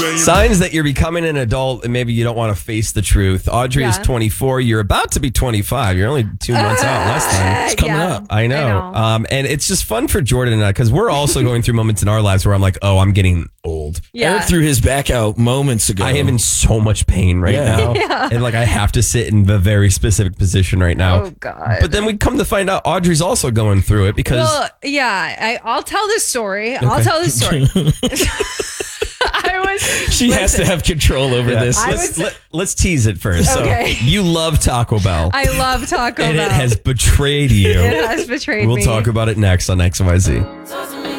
Signs that you're becoming an adult and maybe you don't want to face the truth. Audrey is 24. You're about to be 25. You're only 2 months out, less than. It's coming up. I know. And it's just fun for Jordan and I because we're also going through moments in our lives where I'm like, oh, I'm getting old. Yeah. Eric threw his back out moments ago. I am in so much pain right now. Yeah. And like I have to sit in the very specific position right now. Oh, God. But then we come to find out Audrey's also going through it because... Well, yeah, I'll tell this story. I'll tell this story. She has to have control over this. Let's tease it first. Okay. So you love Taco Bell. I love Taco Bell. And it has betrayed you. It has betrayed me. We'll talk about it next on XYZ.